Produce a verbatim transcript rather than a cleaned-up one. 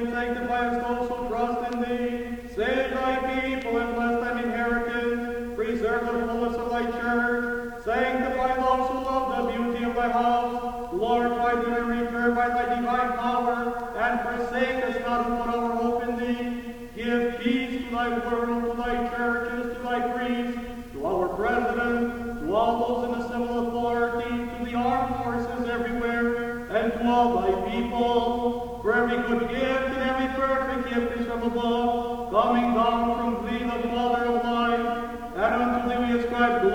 Sanctify us those who trust in thee. Save thy people and bless thine inheritance. Preserve the fullness of thy church. Sanctify those who love the beauty of thy house. Glorify thee and return by thy divine power, and forsake us not who put our hope in thee. Give peace to thy world, to thy churches, to thy priests, to our president, to all those in the civil authority, to the armed forces everywhere, and to all thy people. For every good gift and every perfect gift is from above, coming down from thee, the Father of light, and unto thee we ascribe glory.